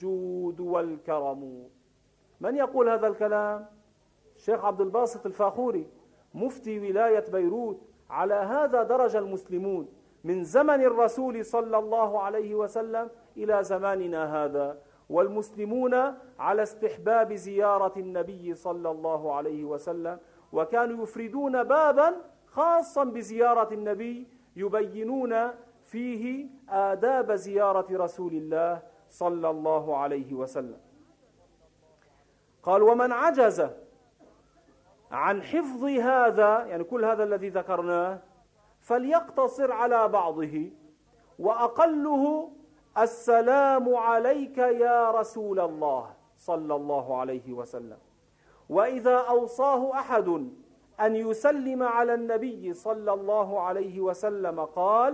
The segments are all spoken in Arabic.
الجود والكرم. من يقول هذا الكلام؟ الشيخ عبد الباسط الفاخوري مفتي ولاية بيروت. على هذا درج المسلمون من زمن الرسول صلى الله عليه وسلم إلى زماننا هذا، والمسلمون على استحباب زيارة النبي صلى الله عليه وسلم، وكانوا يفردون بابا خاصا بزيارة النبي يبينون فيه آداب زيارة رسول الله صلى الله عليه وسلم. قال: ومن عجز عن حفظ هذا، يعني كل هذا الذي ذكرناه، فليقتصر على بعضه، وأقله السلام عليك يا رسول الله صلى الله عليه وسلم. وإذا أوصاه أحد أن يسلم على النبي صلى الله عليه وسلم قال: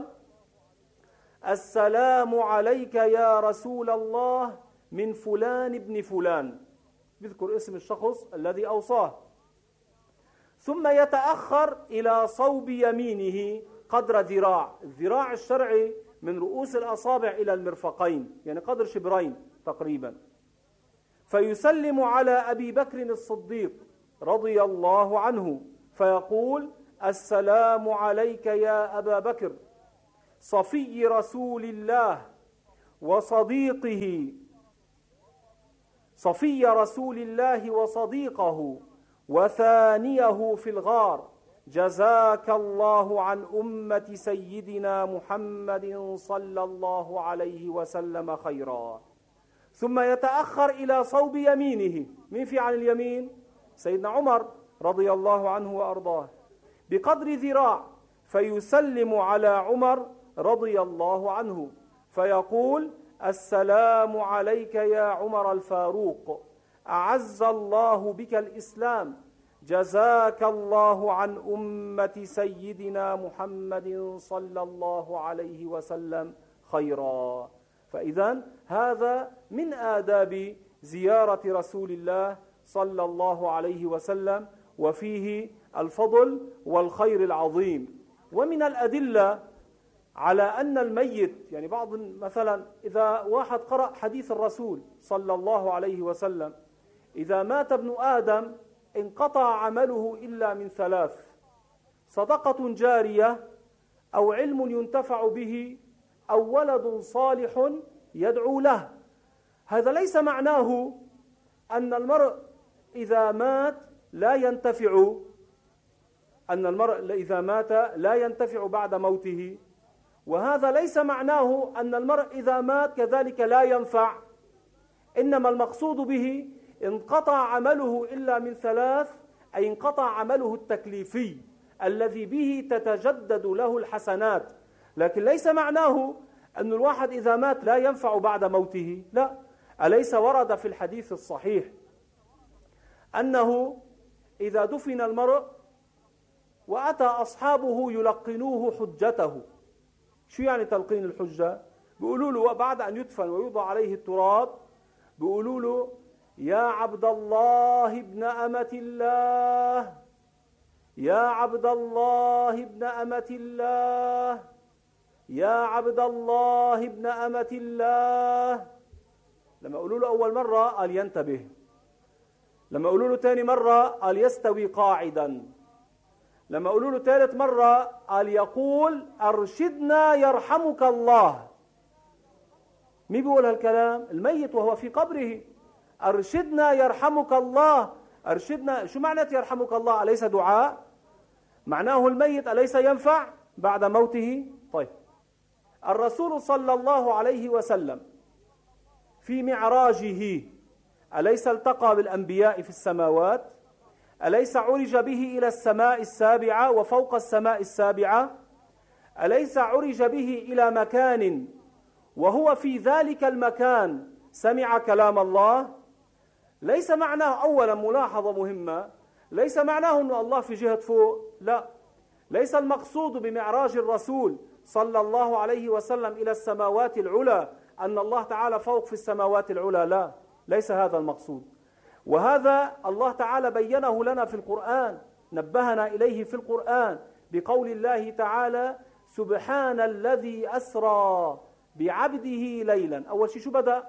السلام عليك يا رسول الله من فلان ابن فلان، يذكر اسم الشخص الذي أوصاه، ثم يتأخر إلى صوب يمينه قدر ذراع. الذراع الشرعي من رؤوس الأصابع إلى المرفقين، يعني قدر شبرين تقريبا، فيسلم على أبي بكر الصديق رضي الله عنه فيقول: السلام عليك يا أبا بكر صفي رسول الله وصديقه، صفي رسول الله وصديقه وثانيه في الغار، جزاك الله عن أمة سيدنا محمد صلى الله عليه وسلم خيرا. ثم يتأخر إلى صوب يمينه. من في عن اليمين؟ سيدنا عمر رضي الله عنه وأرضاه بقدر ذراع، فيسلم على عمر رضي الله عنه فيقول: السلام عليك يا عمر الفاروق، أعز الله بك الإسلام، جزاك الله عن أمة سيدنا محمد صلى الله عليه وسلم خيرا. فإذن هذا من آداب زيارة رسول الله صلى الله عليه وسلم، وفيه الفضل والخير العظيم. ومن الأدلة على أن الميت، يعني بعض مثلا إذا واحد قرأ حديث الرسول صلى الله عليه وسلم: إذا مات ابن آدم انقطع عمله إلا من ثلاث: صدقة جارية، أو علم ينتفع به، أو ولد صالح يدعو له. هذا ليس معناه أن المرء إذا مات لا ينتفع، أن المرء إذا مات لا ينتفع بعد موته، وهذا ليس معناه أن المرء إذا مات كذلك لا ينفع. إنما المقصود به انقطع عمله إلا من ثلاث، أي انقطع عمله التكليفي الذي به تتجدد له الحسنات، لكن ليس معناه أن الواحد إذا مات لا ينفع بعد موته، لا. أليس ورد في الحديث الصحيح أنه إذا دفن المرء وأتى أصحابه يلقنوه حجته؟ شو يعني تلقين الحجة؟ بيقولوا له بعد أن يدفن ويوضع عليه التراب، بيقولوا له: يا عبد الله ابن أمة الله، يا عبد الله ابن أمة الله، يا عبد الله ابن أمة الله. لما يقولوا له أول مرة قال ينتبه، لما يقولوا له ثاني مرة قال يستوي قاعدا، لما يقولوا له ثالث مرة قال يقول: أرشدنا يرحمك الله. مين بيقول هالكلام؟ الميت وهو في قبره. أرشدنا يرحمك الله، أرشدنا. شو معنى يرحمك الله؟ أليس دعاء؟ معناه الميت أليس ينفع بعد موته؟ طيب، الرسول صلى الله عليه وسلم في معراجه أليس التقى بالأنبياء في السماوات؟ أليس عرج به إلى السماء السابعة وفوق السماء السابعة؟ أليس عرج به إلى مكان وهو في ذلك المكان سمع كلام الله؟ ليس معناه، أولا ملاحظة مهمة، ليس معناه أن الله في جهة فوق، لا. ليس المقصود بمعراج الرسول صلى الله عليه وسلم إلى السماوات العلى أن الله تعالى فوق في السماوات العلى، لا، ليس هذا المقصود. وهذا الله تعالى بينه لنا في القرآن، نبهنا إليه في القرآن بقول الله تعالى: سبحان الذي أسرى بعبده ليلا. أول شيء شو بدأ؟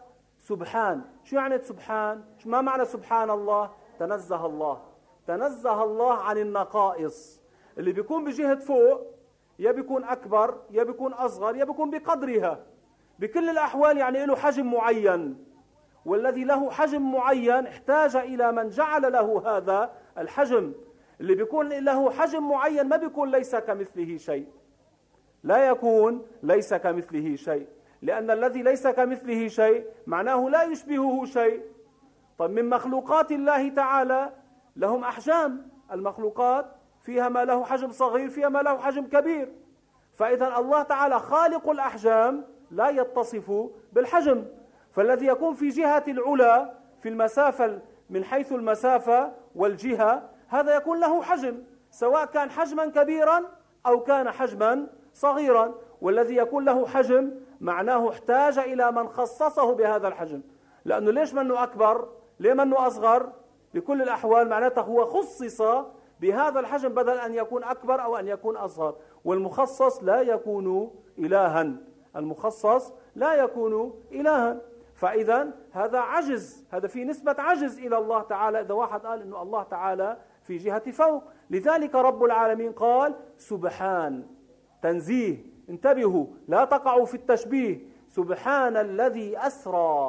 سبحان. شو يعني سبحان؟ ما معنى سبحان الله؟ تنزه الله، تنزه الله عن النقائص اللي بيكون بجهة فوق، يا بيكون أكبر يا بيكون أصغر يا بيكون بقدرها. بكل الأحوال يعني له حجم معين، والذي له حجم معين احتاج إلى من جعل له هذا الحجم. اللي بيكون له حجم معين ما بيكون ليس كمثله شيء، لا يكون ليس كمثله شيء، لأن الذي ليس كمثله شيء معناه لا يشبهه شيء. طيب من مخلوقات الله تعالى لهم أحجام، المخلوقات فيها ما له حجم صغير فيها ما له حجم كبير، فإذا الله تعالى خالق الأحجام لا يتصف بالحجم. فالذي يكون في جهة العلا في المسافة من حيث المسافة والجهة هذا يكون له حجم، سواء كان حجما كبيرا أو كان حجما صغيرا. والذي يكون له حجم معناه احتاج إلى من خصصه بهذا الحجم، لأنه ليش منه أكبر؟ ليه منه أصغر؟ بكل الأحوال معناته هو خصص بهذا الحجم بدل أن يكون أكبر أو أن يكون أصغر. والمخصص لا يكون إلها، المخصص لا يكون إلها. فإذا هذا عجز، هذا في نسبة عجز إلى الله تعالى إذا واحد قال إنه الله تعالى في جهة فوق. لذلك رب العالمين قال سبحان، تنزيه. انتبهوا لا تقعوا في التشبيه. سبحان الذي أسرى